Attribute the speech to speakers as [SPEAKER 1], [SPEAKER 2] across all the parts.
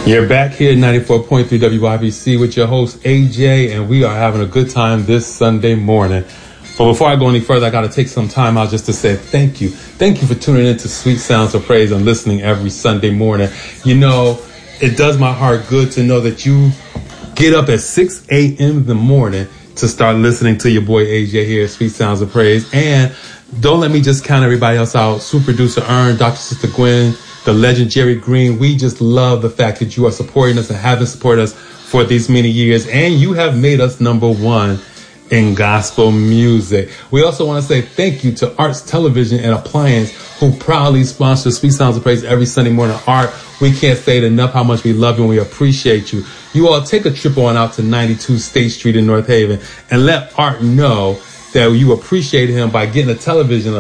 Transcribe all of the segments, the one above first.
[SPEAKER 1] You're back here at 94.3 WYBC with your host AJ, and we are having a good time this Sunday morning. But before I go any further, I got to take some time out just to say thank you. Thank you for tuning in to Sweet Sounds of Praise and listening every Sunday morning. You know, it does my heart good to know that you get up at 6 a.m. in the morning to start listening to your boy AJ here at Sweet Sounds of Praise. And don't let me just count everybody else out. Super producer Ern, Dr. Sister Gwen, the legend Jerry Green. We just love the fact that you are supporting us and have supported us for these many years. And you have made us number one in gospel music. We also want to say thank you to Arts Television and Appliance, who proudly sponsor Sweet Sounds of Praise every Sunday morning. Art, we can't say it enough how much we love you and we appreciate you. You all take a trip on out to 92 State Street in North Haven and let Art know that you appreciate him by getting a television,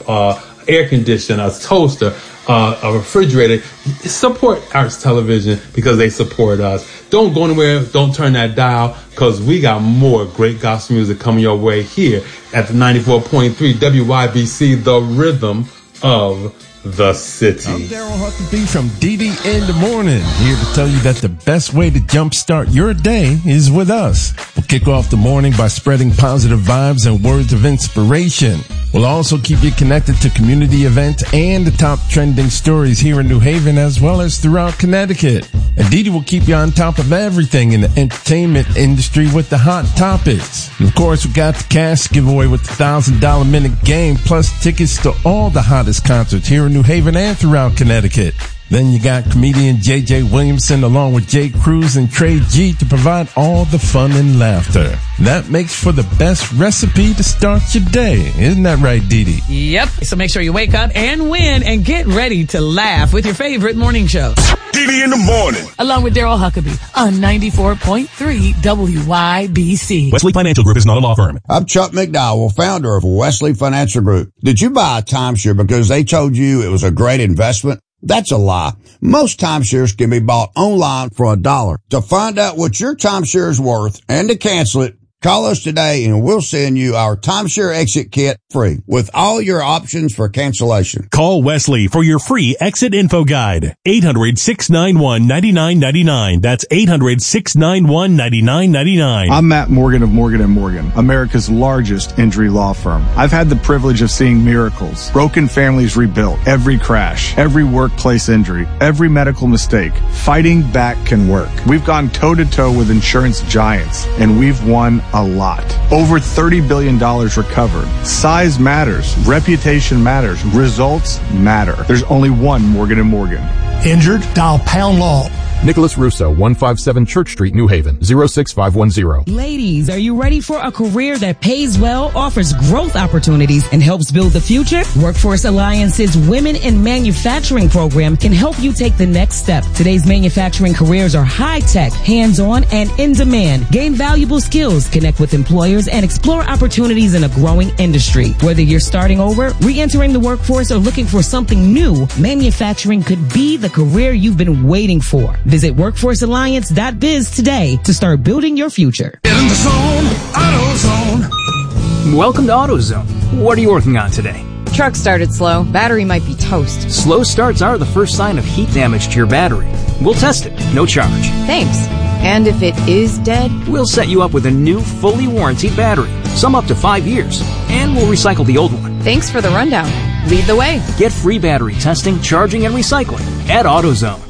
[SPEAKER 1] air conditioner, a toaster, a refrigerator. Support Arts Television because they support us. Don't go anywhere. Don't turn that dial, because we got more great gospel music coming your way here at the 94.3 WYBC, the rhythm of the city.
[SPEAKER 2] I'm Daryl Huckabee from DD in the Morning, here to tell you that the best way to jumpstart your day is with us. We'll kick off the morning by spreading positive vibes and words of inspiration. We'll also keep you connected to community events and the top trending stories here in New Haven as well as throughout Connecticut. And Dee Dee will keep you on top of everything in the entertainment industry with the hot topics. And of course, we got the cash giveaway with the $1,000 minute game plus tickets to all the hottest concerts here in New Haven and throughout Connecticut. Then you got comedian JJ Williamson along with Jay Cruz and Trey G to provide all the fun and laughter. That makes for the best recipe to start your day. Isn't that right, Dee Dee?
[SPEAKER 3] Yep. So make sure you wake up and win and get ready to laugh with your favorite morning show.
[SPEAKER 4] Dee Dee in the Morning.
[SPEAKER 5] Along with Daryl Huckabee on 94.3 WYBC.
[SPEAKER 6] Wesley Financial Group is not a law firm.
[SPEAKER 7] I'm Chuck McDowell, founder of Wesley Financial Group. Did you buy a timeshare because they told you it was a great investment? That's a lie. Most timeshares can be bought online for $1. To find out what your timeshare is worth and to cancel it, call us today and we'll send you our timeshare exit kit free with all your options for cancellation.
[SPEAKER 6] Call Wesley for your free exit info guide. 800-691-9999. That's 800-691-9999.
[SPEAKER 8] I'm Matt Morgan of Morgan & Morgan, America's largest injury law firm. I've had the privilege of seeing miracles, broken families rebuilt, every crash, every workplace injury, every medical mistake. Fighting back can work. We've gone toe-to-toe with insurance giants, and we've won a lot. Over $30 billion recovered. Size matters. Reputation matters. Results matter. There's only one Morgan & Morgan.
[SPEAKER 9] Injured? Dial pound law.
[SPEAKER 10] Nicholas Russo, 157 Church Street, New Haven, 06510.
[SPEAKER 11] Ladies, are you ready for a career that pays well, offers growth opportunities, and helps build the future? Workforce Alliance's Women in Manufacturing program can help you take the next step. Today's manufacturing careers are high-tech, hands-on, and in demand. Gain valuable skills, connect with employers, and explore opportunities in a growing industry. Whether you're starting over, re-entering the workforce, or looking for something new, manufacturing could be the career you've been waiting for. Visit workforcealliance.biz today to start building your future.
[SPEAKER 4] Get in the zone, AutoZone.
[SPEAKER 12] Welcome to AutoZone. What are you working on today?
[SPEAKER 13] Truck started slow. Battery might be toast.
[SPEAKER 12] Slow starts are the first sign of heat damage to your battery. We'll test it, no charge.
[SPEAKER 13] Thanks. And if it is dead?
[SPEAKER 12] We'll set you up with a new, fully warranted battery, some up to 5 years, and we'll recycle the old one.
[SPEAKER 13] Thanks for the rundown. Lead the way.
[SPEAKER 12] Get free battery testing, charging, and recycling at AutoZone.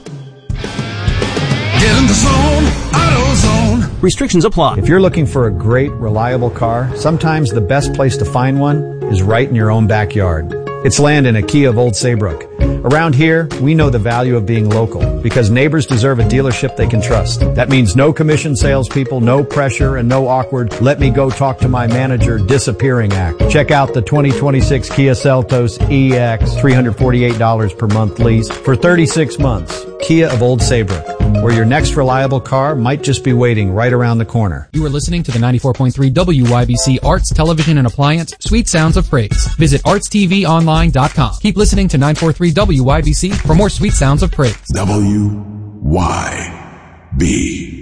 [SPEAKER 4] Get in the zone, AutoZone.
[SPEAKER 12] Restrictions apply.
[SPEAKER 14] If you're looking for a great, reliable car, sometimes the best place to find one is right in your own backyard. It's Landon at Kia of Old Saybrook. Around here, we know the value of being local because neighbors deserve a dealership they can trust. That means no commission salespeople, no pressure, and no awkward let me go talk to my manager disappearing act. Check out the 2026 Kia Seltos EX, $348 per month lease for 36 months. Kia of Old Saybrook, where your next reliable car might just be waiting right around the corner.
[SPEAKER 15] You are listening to the 94.3 WYBC Arts Television and Appliance Sweet Sounds of Praise. Visit artstvonline.com. Keep listening to 943 WYBC for more Sweet Sounds of Praise.
[SPEAKER 4] WYB.